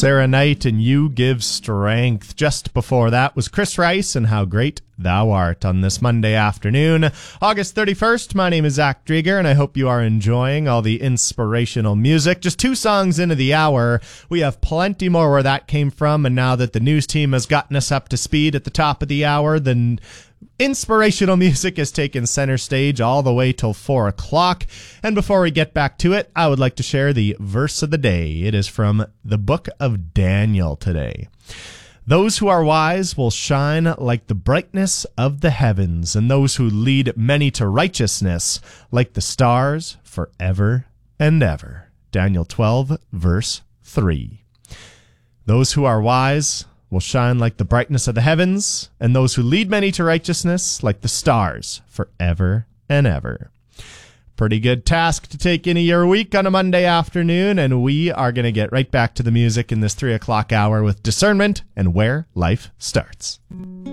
Sarah Knight and You Give Strength. Just before that was Chris Rice and How Great Thou Art on this Monday afternoon, August 31st. My name is Zach Drieger, and I hope you are enjoying all the inspirational music. Just 2 songs into the hour. We have plenty more where that came from, and now that the news team has gotten us up to speed at the top of the hour, then inspirational music has taken center stage all the way till 4 o'clock. And before we get back to it, I would like to share the verse of the day. It is from the book of Daniel today. Those who are wise will shine like the brightness of the heavens, and those who lead many to righteousness like the stars forever and ever. Daniel 12, verse 3. Those who are wise will shine like the brightness of the heavens, and those who lead many to righteousness like the stars forever and ever. Pretty good task to take into your week on a Monday afternoon, and we are going to get right back to the music in this 3 o'clock hour with Discernment and Where Life Starts.